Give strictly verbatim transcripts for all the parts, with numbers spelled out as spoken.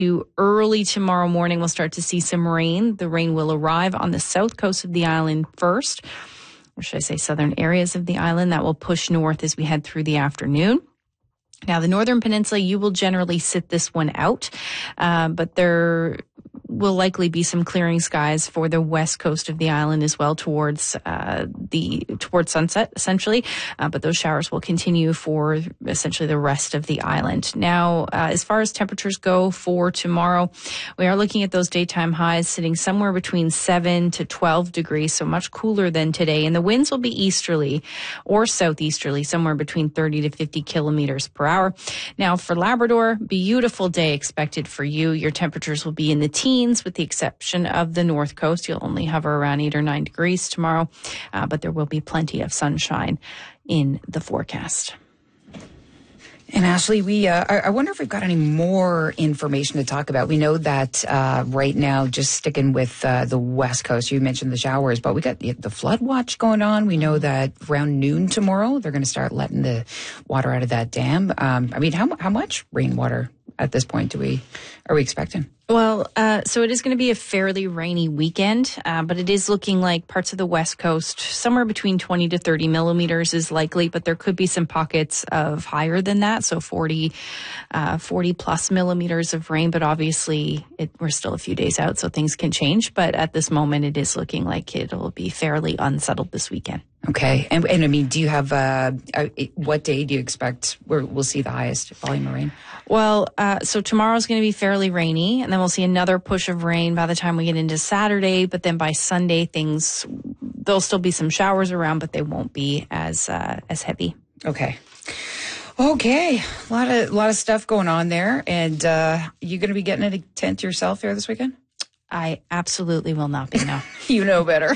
You early tomorrow morning, we'll start to see some rain. The rain will arrive on the south coast of the island first, or should I say southern areas of the island. That will push north as we head through the afternoon. Now, the Northern Peninsula, you will generally sit this one out, uh, but there will likely be some clearing skies for the west coast of the island as well towards uh, the towards sunset, essentially. Uh, but those showers will continue for essentially the rest of the island. Now, uh, as far as temperatures go for tomorrow, we are looking at those daytime highs sitting somewhere between seven to twelve degrees, so much cooler than today. And the winds will be easterly or southeasterly, somewhere between thirty to fifty kilometers per hour. Now, for Labrador, beautiful day expected for you. Your temperatures will be in the teens, with the exception of the north coast. You'll only hover around eight or nine degrees tomorrow, uh, but there will be plenty of sunshine in the forecast. And Ashley, we uh, I wonder if we've got any more information to talk about. We know that uh, right now, just sticking with uh, the West Coast, you mentioned the showers, but we got the, the flood watch going on. We know that around noon tomorrow, they're going to start letting the water out of that dam. Um, I mean, how how much rainwater at this point do we are we expecting? Well, uh, so it is going to be a fairly rainy weekend, uh, but it is looking like parts of the West Coast, somewhere between twenty to thirty millimeters is likely, but there could be some pockets of higher than that, so forty, uh, forty plus millimeters of rain, but obviously it, we're still a few days out, so things can change. But at this moment, it is looking like it'll be fairly unsettled this weekend. Okay. And, and I mean, do you have, uh, uh, what day do you expect where we'll see the highest volume of rain? Well, uh, so tomorrow's going to be fairly rainy, and then we'll see another push of rain by the time we get into Saturday. But then by Sunday, things, there'll still be some showers around, but they won't be as, uh, as heavy. Okay. Okay. A lot of, a lot of stuff going on there. And, uh, you going to be getting in a tent yourself here this weekend? I absolutely will not be, no. You know better.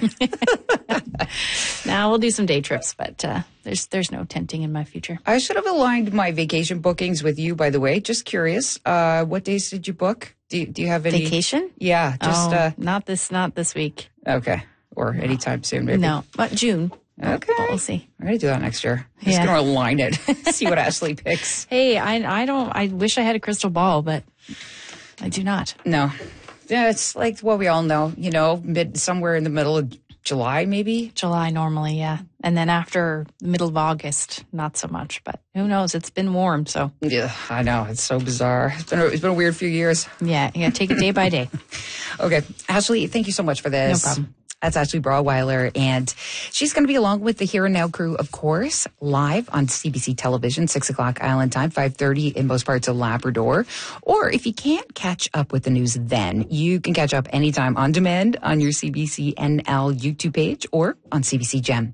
Now we'll do some day trips, but uh, there's there's no tenting in my future. I should have aligned my vacation bookings with you, by the way. Just curious, uh, what days did you book? Do you, do you have any vacation? Yeah, just oh, uh, not this not this week. Okay, or anytime soon, maybe. No, but June. Okay, we'll, we'll see. I'm gonna do that next year. I'm yeah. just gonna align it. See what Ashley picks. Hey, I I don't. I wish I had a crystal ball, but I do not. No. Yeah, it's like what we all know, you know, mid somewhere in the middle of July, maybe? July normally, yeah. And then after the middle of August, not so much, but who knows? It's been warm, so. Yeah, I know. It's so bizarre. It's been a, it's been a weird few years. Yeah, yeah, take it day by day. Okay. Ashley, thank you so much for this. No problem. That's Ashley Brawweiler, and she's going to be along with the Here and Now crew, of course, live on C B C television, six o'clock Island time, five thirty in most parts of Labrador. Or if you can't catch up with the news then, you can catch up anytime on demand on your C B C N L YouTube page or on C B C Gem.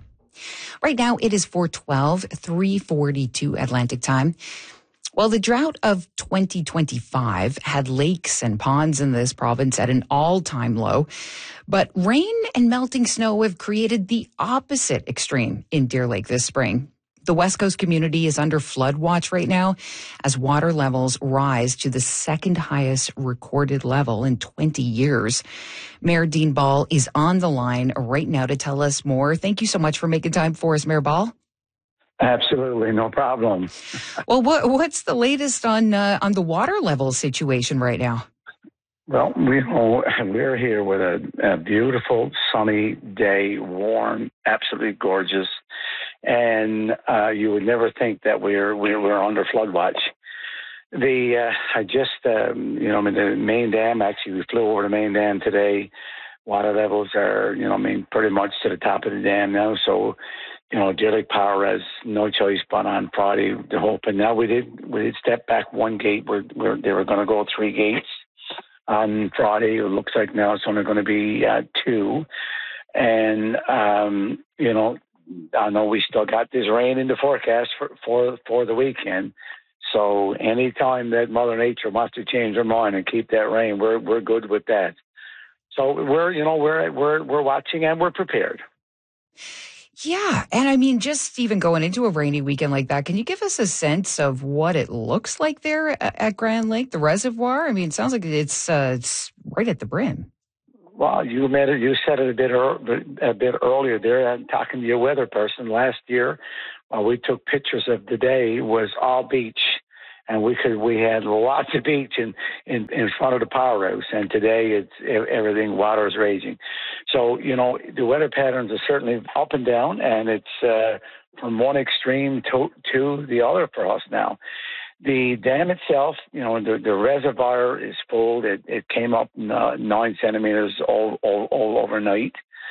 Right now, it is four twelve, three forty-two Atlantic time. Well, the drought of twenty twenty-five had lakes and ponds in this province at an all-time low. But rain and melting snow have created the opposite extreme in Deer Lake this spring. The West Coast community is under flood watch right now as water levels rise to the second highest recorded level in twenty years. Mayor Dean Ball is on the line right now to tell us more. Thank you so much for making time for us, Mayor Ball. Absolutely, no problem. Well, what, what's the latest on uh, on the water level situation right now? Well, we, we're here with a, a beautiful sunny day, warm, absolutely gorgeous, and uh, you would never think that we're we're, we're under flood watch. The uh, I just um, you know I mean the main dam, actually we flew over the main dam today. Water levels are you know I mean pretty much to the top of the dam now, so. You know, Deer Lake Power has no choice but on Friday to open. Now we did we did step back one gate where, where they were going to go three gates on Friday. It looks like now it's only going to be uh, two. And um, you know, I know we still got this rain in the forecast for for, for the weekend. So anytime that Mother Nature wants to change her mind and keep that rain, we're we're good with that. So we're you know we're we're we're watching and we're prepared. Yeah. And I mean, just even going into a rainy weekend like that, can you give us a sense of what it looks like there at, at Grand Lake, the reservoir? I mean, it sounds like it's uh, it's right at the brim. Well, you made it, you said it a bit, er, a bit earlier there. I'm talking to your weather person. Last year, uh, we took pictures of the day was all beach. and we could we had lots of beach in, in, in front of the powerhouse, and today it's everything water is raging. So you know the weather patterns are certainly up and down, and it's uh, from one extreme to to the other for us now. The dam itself, you know, the, the reservoir is full. It, it came up nine centimeters all, all, all overnight.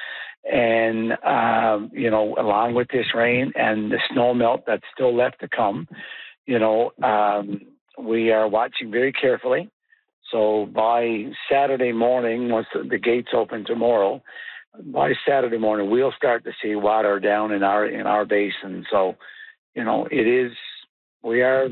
And, um, you know, along with this rain and the snow melt that's still left to come, you know, um, we are watching very carefully. So by Saturday morning, once the, the gates open tomorrow, by Saturday morning, we'll start to see water down in our in our basin. So, you know, it is, we are...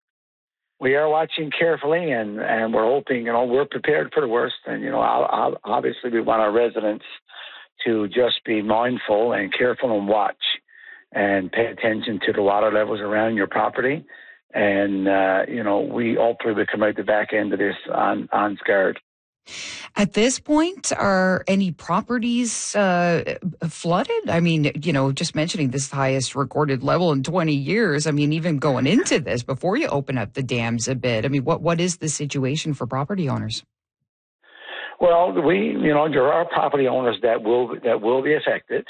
We are watching carefully, and, and we're hoping, you know, we're prepared for the worst. And, you know, I'll, I'll, obviously we want our residents to just be mindful and careful and watch and pay attention to the water levels around your property. And, uh, you know, we hopefully we come out the back end of this on, on scared. At this point, are any properties uh, flooded? I mean, you know, just mentioning this highest recorded level in twenty years. I mean, even going into this, before you open up the dams a bit, I mean, what what is the situation for property owners? Well, we, you know, there are property owners that will that will be affected.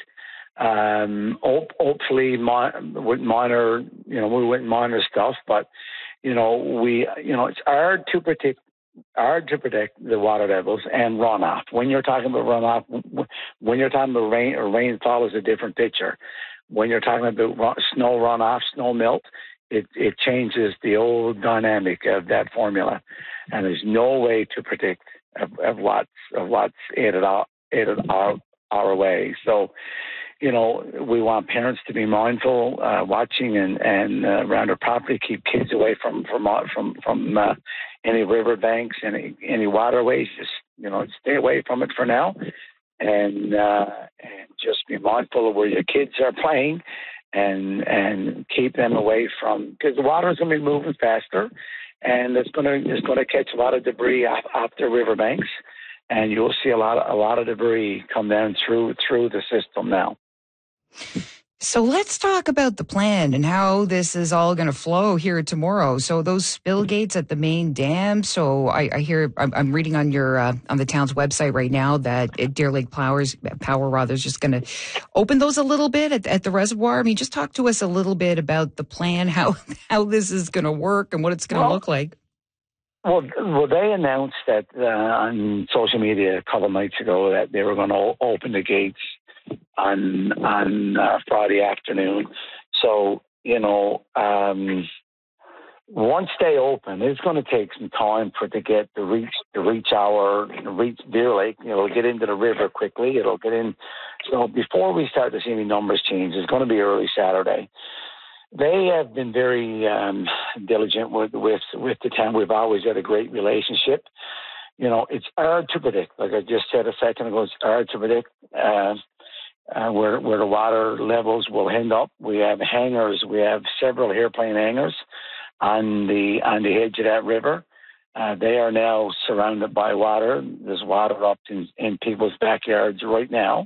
Um, hopefully, with minor, you know, we went minor stuff, but you know, we, you know, it's hard to predict. hard to predict the water levels and runoff. When you're talking about runoff, when you're talking about rain, or rainfall is a different picture. When you're talking about snow runoff, snow melt, it, it changes the old dynamic of that formula. And there's no way to predict of, of what's, of what's aided out, aided our, our way. So, you know, we want parents to be mindful, uh, watching and, and uh, around our property, keep kids away from, from, from, from, uh, any riverbanks, any any waterways. Just, you know, stay away from it for now, and uh, and just be mindful of where your kids are playing, and and keep them away from, because the water is going to be moving faster, and it's going to it's going to catch a lot of debris off, off the riverbanks, and you'll see a lot of a lot of debris come down through through the system now. So let's talk about the plan and how this is all going to flow here tomorrow. So those spill gates at the main dam. So I, I hear I'm, I'm reading on your uh, on the town's website right now that Deer Lake Powers Power rather is just going to open those a little bit at, at the reservoir. I mean, just talk to us a little bit about the plan, how how this is going to work, and what it's going to well, look like. Well, well, they announced that uh, on social media a couple of nights ago that they were going to open the gates on on uh, Friday afternoon. So, you know, um, once they open, it's going to take some time for it to get to reach to reach our reach Deer Lake. You know, get into the river quickly. It'll get in. So before we start to see any numbers change, it's going to be early Saturday. They have been very um, diligent with, with with the town. We've always had a great relationship. You know, it's hard to predict. Like I just said a second ago, it's hard to predict. Uh, Uh, where where the water levels will end up. We have hangars. We have several airplane hangars on the on the edge of that river. Uh, they are now surrounded by water. There's water up in, in people's backyards right now.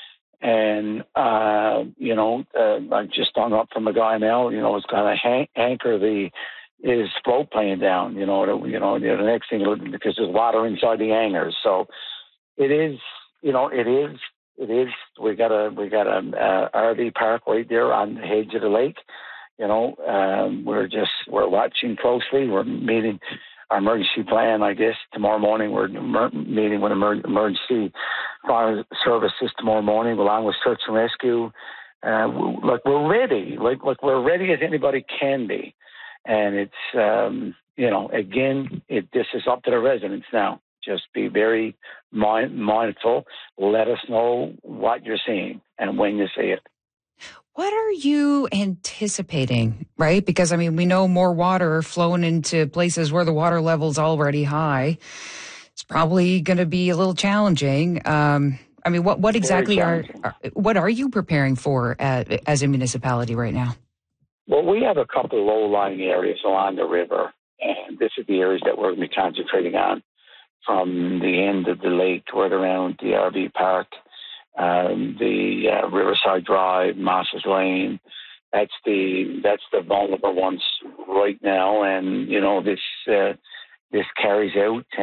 And, uh, you know, uh, I just hung up from a guy now, you know, it's going to hang- anchor the his float plane down, you know, the, you know, the next thing, because there's water inside the hangars. So it is, you know, it is It is. We got a we got a, a R V park right there on the edge of the lake. You know, um, we're just we're watching closely. We're meeting our emergency plan. I guess tomorrow morning we're emer- meeting with emer- emergency fire services tomorrow morning, along with search and rescue. Uh, we, like we're ready. Like like we're ready as anybody can be. And it's um, you know, again, it this is up to the residents now. Just be very mind, mindful. Let us know what you're seeing and when you see it. What are you anticipating, right? Because, I mean, we know more water flowing into places where the water level's already high. It's probably going to be a little challenging. Um, I mean, what, what exactly are, are what are you preparing for at, as a municipality right now? Well, we have a couple of low-lying areas along the river, and this is the areas that we're going to be concentrating on. From the end of the lake right around the R V park, um, the uh, Riverside Drive, Mosses Lane, that's the that's the vulnerable ones right now, and you know this uh, this carries out